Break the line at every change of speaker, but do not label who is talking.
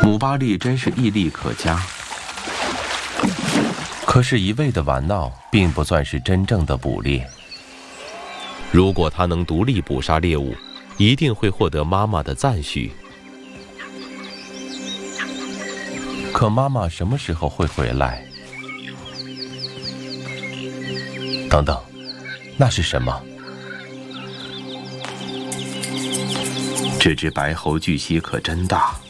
姆巴利真是毅力可嘉。可是，一味的玩闹并不算是真正的捕猎。如果他能独立捕杀猎物，一定会获得妈妈的赞许。可妈妈什么时候会回来？等等，那是什么？这只白喉巨蜥可真大。